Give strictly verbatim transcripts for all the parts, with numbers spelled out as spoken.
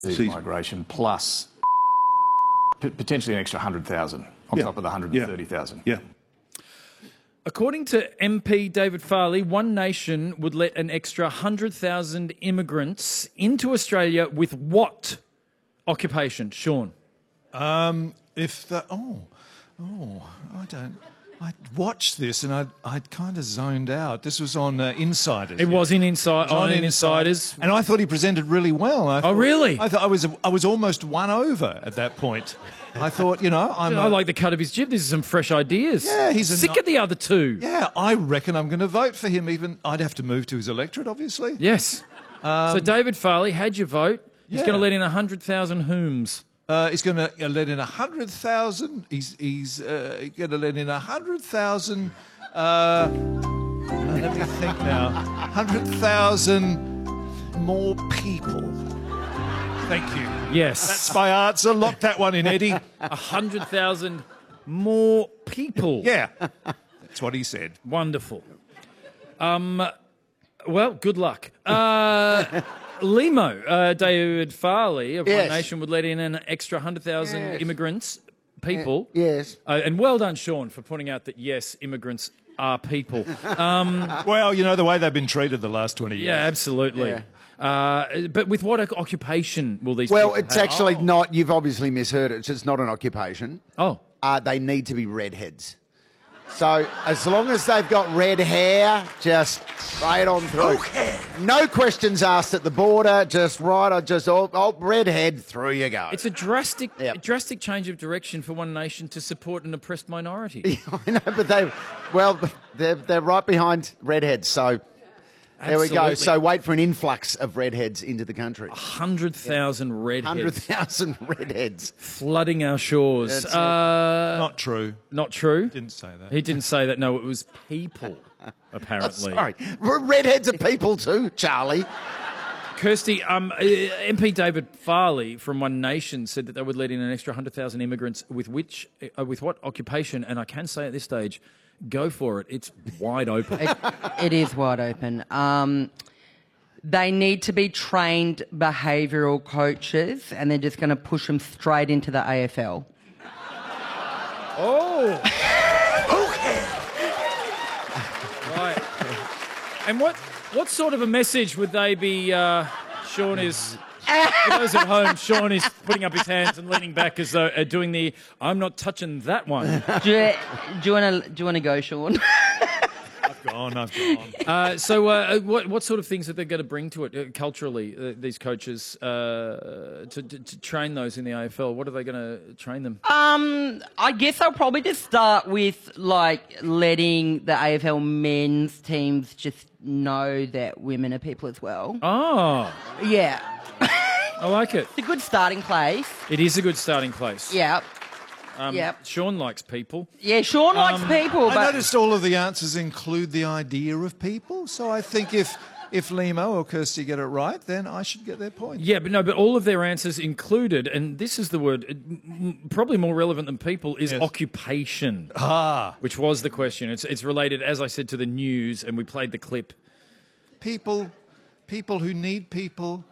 See, migration plus p potentially an extra one hundred thousand on yeah. top of the one hundred thirty thousand. Yeah. yeah. According to M P David Farley, One Nation would let an extra one hundred thousand immigrants into Australia with what occupation? Sean? Um, if the... Oh, oh, I don't... I watched this and I'd, I'd kind of zoned out. This was on uh, Insiders. It was in Inside, on, on in Insiders. And I thought he presented really well. I thought, oh, really? I thought I was I was almost won over at that point. I thought, you know, I'm... I like the cut of his jib. This is some fresh ideas. Yeah, he's... Sick a, of the other two. Yeah, I reckon I'm going to vote for him even... I'd have to move to his electorate, obviously. Yes. Um, so David Farley had your vote. He's yeah. going to let in one hundred thousand whom's. Uh, he's going to uh, let in one hundred thousand. He's, he's uh, going to let in one hundred thousand. Uh, let me think now. one hundred thousand more people. Thank you. Yes. That's my answer. Lock that one in, Eddie. one hundred thousand more people. Yeah. That's what he said. Wonderful. Um, well, good luck. Uh... Limo, uh, David Farley of yes. One Nation would let in an extra one hundred thousand yes. immigrants, people. Yes. Uh, and well done, Sean, for pointing out that, yes, immigrants are people. Um, well, you know, the way they've been treated the last twenty years. Yeah, absolutely. Yeah. Uh, but with what occupation will these well, people it's have? actually oh. not. You've obviously misheard it. It's just not an occupation. Oh. Uh, they need to be redheads. So as long as they've got red hair, just straight on through. Okay. No questions asked at the border, just right on, just oh, oh, redhead, through you go. It's a drastic, yep. drastic change of direction for One Nation to support an oppressed minority. I know, but they, well, they're, they're right behind redheads, so... There we go. So wait for an influx of redheads into the country. one hundred thousand redheads. one hundred thousand redheads. Flooding our shores. Uh, not true. Not true? Didn't say that. He didn't say that. No, it was people, apparently. Oh, sorry. Redheads are people too, Charlie. Kirsty, um, M P David Farley from One Nation said that they would let in an extra one hundred thousand immigrants with which, uh, with what occupation? And I can say at this stage, go for it. It's wide open. It, it is wide open. Um, they need to be trained behavioural coaches, and they're just going to push them straight into the A F L. Oh. Right. And what what sort of a message would they be? Uh, Sean is. For those at home, Sean is putting up his hands and leaning back as though uh, doing the "I'm not touching that one." Do you, do you want to do you want to go, Sean? I've gone. I've gone. Uh, so, uh, what what sort of things are they going to bring to it uh, culturally? Uh, these coaches uh, to, to to train those in the A F L. What are they going to train them? Um, I guess I'll probably just start with like letting the A F L men's teams just know that women are people as well. Oh, yeah. I like it. It's a good starting place. It is a good starting place. Yeah. Um, yep. Sean likes people. Yeah, Sean likes Um, people. I But noticed all of the answers include the idea of people, so I think if if Limo or Kirsty get it right, then I should get their point. Yeah, but no, but all of their answers included, and this is the word, m- probably more relevant than people, is Yes. occupation. Ah. Which was the question. It's it's related, as I said, to the news, and we played the clip. People, people who need people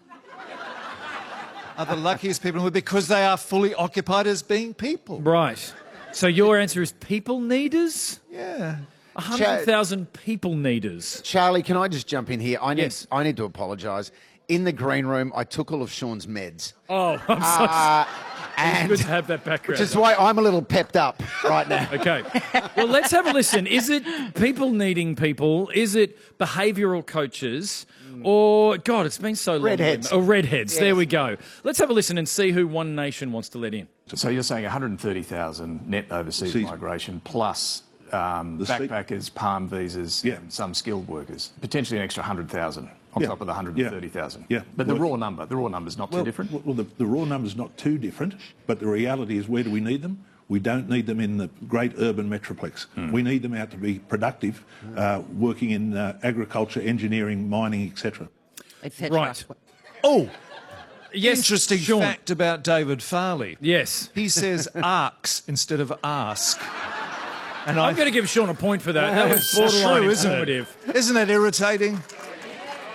are the luckiest people because they are fully occupied as being people. Right. So your answer is people needers? Yeah. one hundred thousand people needers. Charlie, can I just jump in here? I need, Yes. I need to apologise. In the green room, I took all of Sean's meds. Oh, I'm so Uh, It's and, good to have that background. which is why I'm a little pepped up right now. Okay. Well, let's have a listen. Is it people needing people? Is it behavioural coaches? Or, God, it's been so long. Redheads. Oh, redheads. Yes. There we go. Let's have a listen and see who One Nation wants to let in. So you're saying one hundred thirty thousand net overseas Seas- migration plus um, The se- backpackers, palm visas, Yeah. and some skilled workers. Potentially an extra one hundred thousand on Yeah. top of the one hundred thirty thousand. Yeah. Yeah. But the Well- raw number, the raw number's not Well, too different. Well, the, the raw number's not too different, but the reality is, where do we need them? We don't need them in the great urban metroplex. Mm. We need them out to be productive, uh, working in uh, agriculture, engineering, mining, et cetera. et cetera. Right. Oh, Yes, interesting Sean. fact about David Farley. Yes. He says arcs instead of ask. And I'm going to give Sean a point for that. That was It's borderline true, isn't informative. it? Isn't it irritating?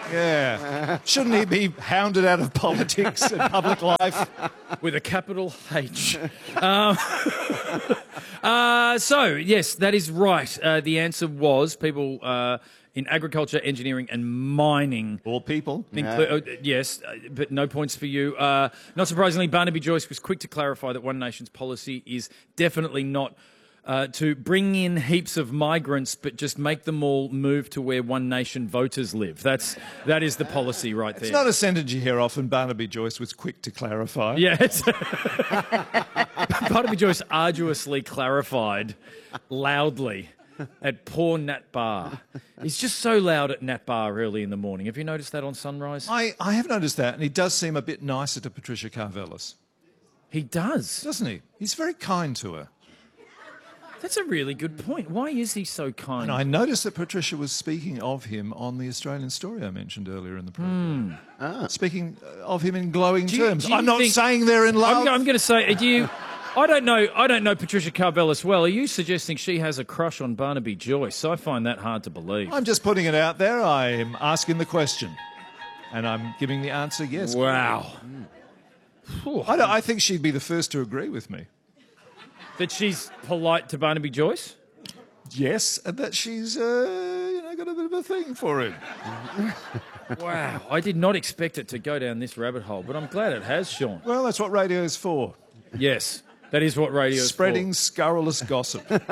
Yeah. Shouldn't he be hounded out of politics and public life? With a capital H. um, uh, so, yes, that is right. Uh, the answer was people uh, in agriculture, engineering and mining. All people. Inclu- uh, yes, uh, but no points for you. Uh, not surprisingly, Barnaby Joyce was quick to clarify that One Nation's policy is definitely not uh, to bring in heaps of migrants, but just make them all move to where One Nation voters live. That's that is the policy right there. It's not a sentence you hear often. Barnaby Joyce was quick to clarify. Yes. Barnaby Joyce arduously clarified loudly at poor Nat Bar. He's just so loud at Nat Bar early in the morning. Have you noticed that on Sunrise? I, I have noticed that, and he does seem a bit nicer to Patricia Karvelas, He does. doesn't he? He's very kind to her. That's a really good point. Why is he so kind? And I noticed that Patricia was speaking of him on the Australian Story I mentioned earlier in the programme. Ah. Speaking of him in glowing Do you- terms. do you I'm not think- saying they're in love. I'm, I'm going to say, do you? I don't know. I don't know Patricia Karvelas well. Are you suggesting she has a crush on Barnaby Joyce? I find that hard to believe. I'm just putting it out there. I'm asking the question. And I'm giving the answer yes. Wow. I, don't, I think she'd be the first to agree with me. That she's polite to Barnaby Joyce? Yes, and that she's, uh, you know, got a bit of a thing for him. Wow. I did not expect it to go down this rabbit hole, but I'm glad it has, Sean. Well, that's what radio's for. Yes, that is what radio is Spreading for. scurrilous gossip. Any-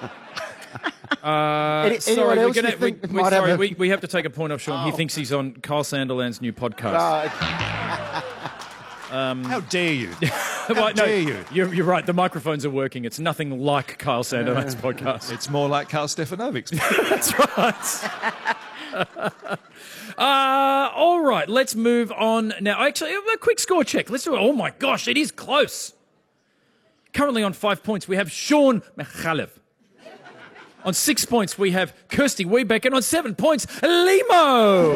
anyone Sorry, we're else gonna, you think we, we, might have sorry a- we, we have to take a point off Sean. He thinks he's on Kyle Sanderland's new podcast. Uh, How dare you? How Well, no, dare you? You're, you're right. The microphones are working. It's nothing like Kyle Sanderland's podcast. It's more like Carl Stefanovic's. That's right. uh, all right, let's move on now. Actually, a quick score check. Let's do it. Oh my gosh, it is close. Currently on five points, we have Sean Mikhalev. On six points, we have Kirsty Wiebeck. And on seven points, Limo.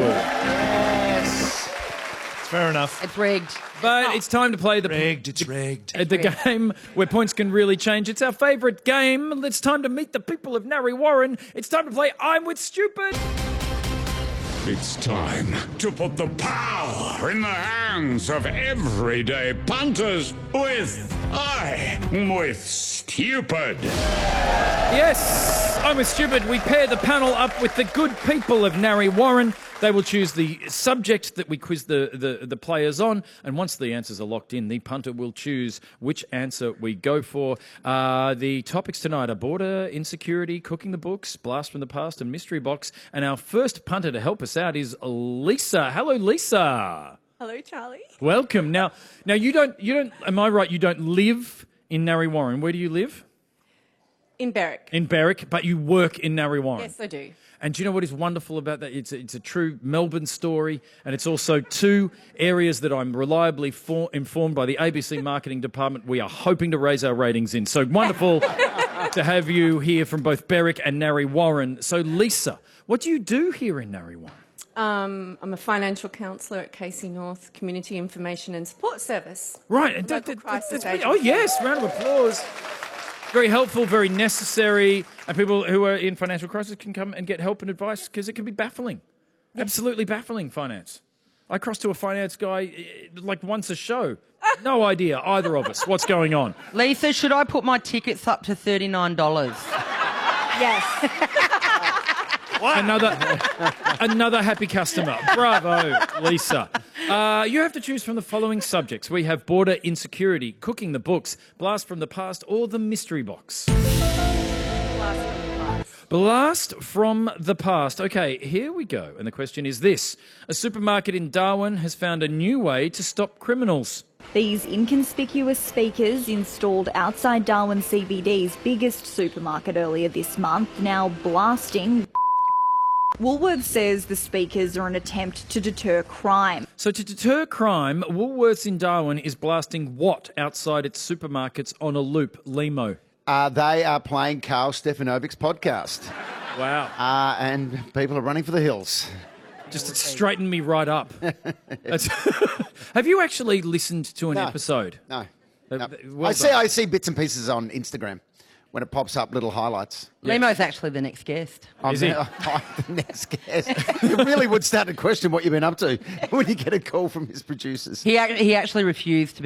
It's fair enough. It's rigged. But it's time to play the Rigged, it's rigged. Uh, the game where points can really change. It's our favourite game. It's time to meet the people of Narre Warren. It's time to play I'm With Stupid. It's time to put the power in the hands of everyday punters with I'm With Stupid. Yes, I'm With Stupid. We pair the panel up with the good people of Narre Warren. They will choose the subject that we quiz the, the, the players on, and once the answers are locked in, the punter will choose which answer we go for. Uh, the topics tonight are border insecurity, cooking the books, blast from the past, and mystery box. And our first punter to help us out is Lisa. Hello, Lisa. Hello, Charlie. Welcome. Now, now you don't, you don't. Am I right? You don't live in Narre Warren. Where do you live? In Berwick. In Berwick, but you work in Narre Warren. Yes, I do. And do you know what is wonderful about that? It's a, it's a true Melbourne story, and it's also two areas that I'm reliably for, informed by the A B C marketing department we are hoping to raise our ratings in. So wonderful to have you here from both Berwick and Narre Warren. So Lisa, what do you do here in Narre Warren? Um, I'm a financial counsellor at Casey North Community Information and Support Service. Right. and Local that- that- crisis that's really- agency. oh, yes. Round of applause. Very helpful, very necessary. And people who are in financial crisis can come and get help and advice because it can be baffling. Absolutely baffling, finance. I cross to a finance guy eh, like once a show. No idea, either of us, what's going on. Lisa, should I put my tickets up to thirty-nine dollars? Yes. Another, another happy customer. Bravo, Lisa. Uh, you have to choose from the following subjects. We have border insecurity, cooking the books, blast from the past, or the mystery box. Blast from the past. Okay, here we go. And the question is this. A supermarket in Darwin has found a new way to stop criminals. These inconspicuous speakers installed outside Darwin C B D's biggest supermarket earlier this month, now blasting. Woolworths says the speakers are an attempt to deter crime. So to deter crime, Woolworths in Darwin is blasting what outside its supermarkets on a loop? Limo. uh, they are playing Carl Stefanovic's podcast. Wow. Uh, and people are running for the hills. Just straighten me right up. That's- Have you actually listened to an No. episode? No. Uh, no. well I see done. I see bits and pieces on Instagram when it pops up little highlights. Lemo's actually the next guest. I'm Is he? now- the next guest. You really would start to question what you've been up to when you get a call from his producers. He, ac- he actually refused to be